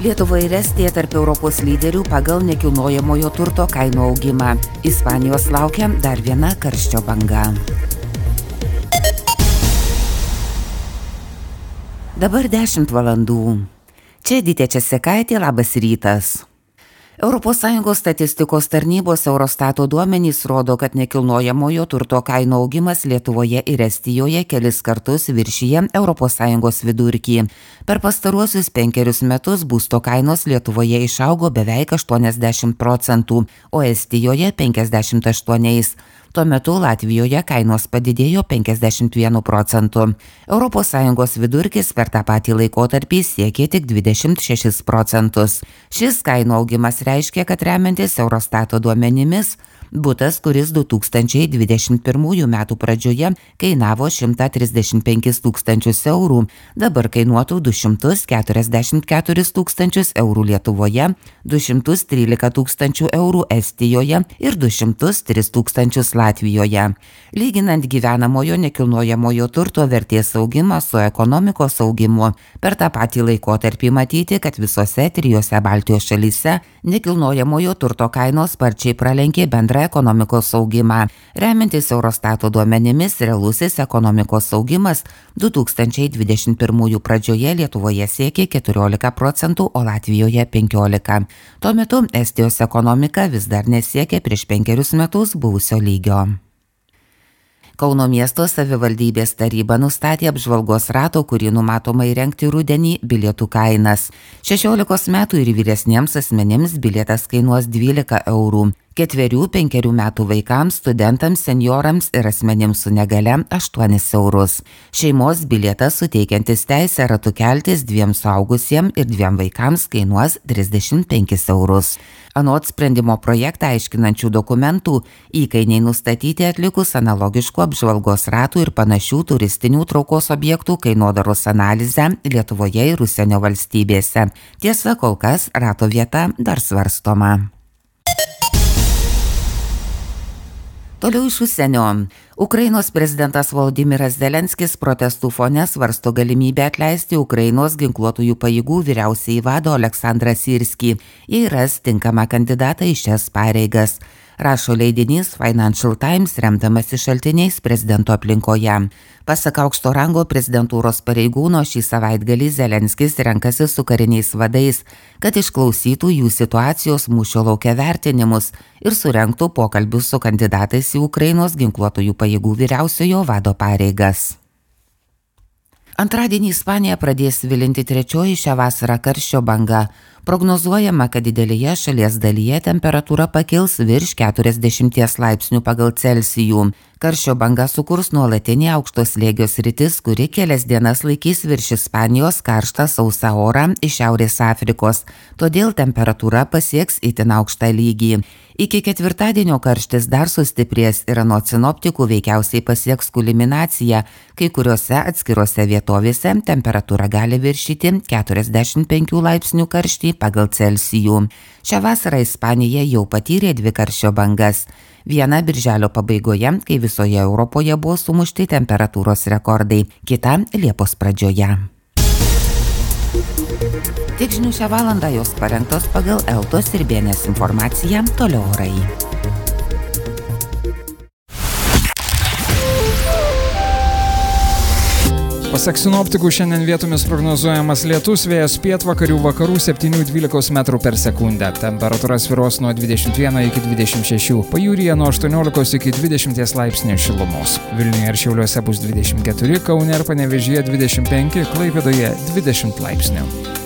Lietuva ir Estija tarp Europos lyderių pagal nekilnojamojo turto kainų augimą. Ispanijos laukia dar viena karščio banga. Dabar 10 valandų. Čia Edita Česekaitė, labas rytas. ES statistikos tarnybos Eurostato duomenys rodo, kad nekilnojamojo turto kainų augimas Lietuvoje ir Estijoje kelis kartus viršyje ES vidurkį. Per pastaruosius 5 metus būsto kainos Lietuvoje išaugo beveik 80%, o Estijoje 58%. Tuo metu Latvijoje kainos padidėjo 51%. ES vidurkis per tą patį laikotarpį siekė tik 26%. Šis kainų augimas reiškia, kad remiantis Eurostato duomenimis, butas, kuris 2021 metų pradžioje kainavo 135 tūkstančius eurų, dabar kainuotų 244 tūkstančius eurų Lietuvoje, 213 tūkstančių eurų Estijoje ir 203 tūkstančius Latvijoje. Lyginant gyvenamojo nekilnojamojo turto vertės augimą su ekonomikos augimu, per tą patį laikotarpį matyti, kad visose 3 Baltijos šalyse nekilnojamojo turto kainos sparčiai pralenkė bendrą ekonomikos augimą. Remiantis Eurostato duomenimis, realusis ekonomikos augimas 2021 pradžioje Lietuvoje siekė 14%, o Latvijoje 15%. Tuo metu Estijos ekonomika vis dar nesiekė prieš 5 metus buvusio lygio. Kauno miesto savivaldybės taryba nustatė apžvalgos rato, kurį numatoma įrengti rudenį, bilietų kainas. 16 metų ir vyresniems asmenims bilietas kainuos 12 eurų. 4-5 metų vaikams, studentams, senjorams ir asmenims su negale 8 eurus. Šeimos bilietas suteikiantis teisę ratu keltis 2 suaugusiems ir 2 vaikams kainuos 35 eurus. Anot sprendimo projektą aiškinančių dokumentų, įkainiai nustatyti atlikus analogiškų apžvalgos ratų ir panašių turistinių traukos objektų kainodaros analizę Lietuvoje ir užsienio valstybėse. Tiesa, kol kas rato vieta dar svarstoma. Toliau iš užsienio. Ukrainos prezidentas Volodymyras Zelenskis protestų fone svarsto galimybę atleisti Ukrainos ginkluotųjų pajėgų vyriausiąjį vadą Oleksandrą Syrskį, jei ras tinkamą kandidatą į šias pareigas. Rašo leidinys Financial Times, remdamasi šaltiniais prezidento aplinkoje. Pasak aukšto rango prezidentūros pareigūno, šį savaitgalį Zelenskis renkasi su kariniais vadais, kad išklausytų jų situacijos mūšio lauke vertinimus ir surengtų pokalbius su kandidatais į Ukrainos ginkluotųjų pajėgų vyriausiojo vado pareigas. Antradienį Ispanija pradės svilinti 3 šią vasarą karščio banga. Prognozuojama, kad didelėje šalies dalyje temperatūra pakils virš 40 laipsnių pagal Celsijų. Karščio banga sukurs nuolatinį aukšto slėgio sritis, kuri kelias dienas laikys virš Ispanijos karštą sausą orą iš Šiaurės Afrikos, todėl temperatūra pasieks itin aukštą lygį. Iki ketvirtadienio karštis dar sustiprės ir anot sinoptikų veikiausiai pasieks kulminaciją, kai kuriuose atskirose vietovėse temperatūra gali viršyti 45 laipsnių karštį pagal Celsijų. Šią vasarą Ispanija jau patyrė 2 karščio bangas. Viena birželio pabaigoje, kai visoje Europoje buvo sumušti temperatūros rekordai, kita Liepos pradžioje. Tik žinių šią valandą jos parengtos pagal Eltos ir Bėnės informaciją, toliau orai. Pasak sinoptikų, šiandien vietomis prognozuojamas lietus, vėjas pietvakarių vakarų 7–12 metrų per sekundę. Temperatūra svyruos nuo 21 iki 26, pajūryje nuo 18 iki 20 laipsnių šilumos. Vilniuje ir Šiauliuose bus 24, Kaune ir Panevėžyje 25, Klaipėdoje 20 laipsnių.